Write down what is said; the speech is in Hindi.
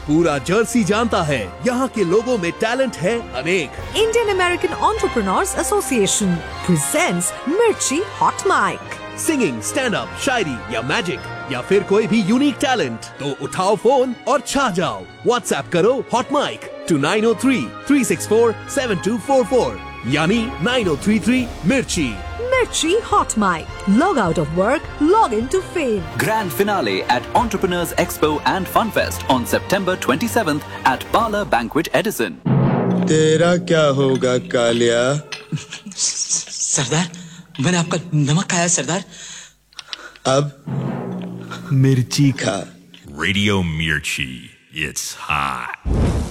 पूरा जर्सी जानता है यहाँ के लोगों में टैलेंट है अनेक। Indian American Entrepreneurs Association presents Mirchi Hot Mic. Singing, stand up, शायरी या मैजिक या फिर कोई भी यूनिक टैलेंट, तो उठाओ फोन और छा जाओ। व्हाट्सएप करो हॉट माइक to 9033647244 यानी 9033 मिर्ची। Mirchi Hot Mic. Log out of work, log into fame. Grand finale at Entrepreneurs Expo and Funfest on September 27th at Parlor Banquet Edison. तेरा क्या होगा कालिया? सरदार, मैंने आपका नमक खाया सरदार। अब मिर्ची खा। Radio Mirchi. It's hot.